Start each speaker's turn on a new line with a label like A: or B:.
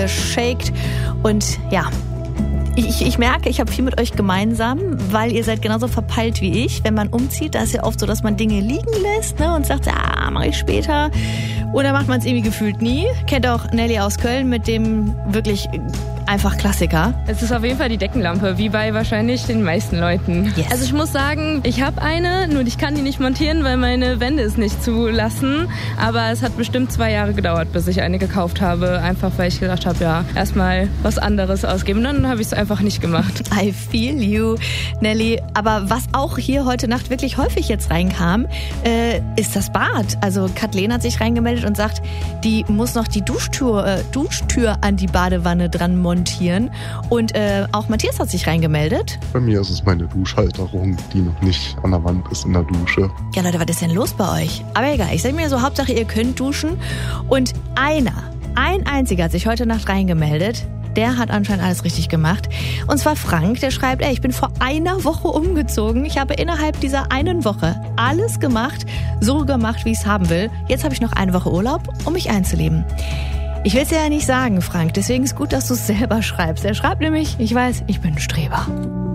A: shakt. Und ja, ich merke, ich habe viel mit euch gemeinsam, weil ihr seid genauso verpeilt wie ich. Wenn man umzieht, da ist ja oft so, dass man Dinge liegen lässt, ne, und sagt, mache ich später. Oder macht man es irgendwie gefühlt nie. Kennt auch Nelly aus Köln mit dem wirklich einfach Klassiker.
B: Es ist auf jeden Fall die Deckenlampe, wie bei wahrscheinlich den meisten Leuten.
A: Yes.
B: Also ich muss sagen, ich habe eine, nur ich kann die nicht montieren, weil meine Wände es nicht zulassen. Aber es hat bestimmt 2 Jahre gedauert, bis ich eine gekauft habe. Einfach weil ich gedacht habe, ja, erstmal was anderes ausgeben. Dann habe ich es einfach nicht gemacht.
A: I feel you, Nelly. Aber was auch hier heute Nacht wirklich häufig jetzt reinkam, ist das Bad. Also Kathleen hat sich reingemeldet und sagt, die muss noch die Duschtür an die Badewanne dran montieren. Und auch Matthias hat sich reingemeldet.
C: Bei mir ist es meine Duschhalterung, die noch nicht an der Wand ist in der Dusche.
A: Ja Leute, was ist denn los bei euch? Aber egal, ich sage mir so, Hauptsache ihr könnt duschen. Und ein einziger hat sich heute Nacht reingemeldet. Der hat anscheinend alles richtig gemacht. Und zwar Frank, der schreibt, ich bin vor einer Woche umgezogen. Ich habe innerhalb dieser einen Woche alles gemacht, so gemacht, wie ich es haben will. Jetzt habe ich noch eine Woche Urlaub, um mich einzuleben. Ich will es dir ja nicht sagen, Frank, deswegen ist gut, dass du es selber schreibst. Er schreibt nämlich, ich weiß, ich bin ein Streber.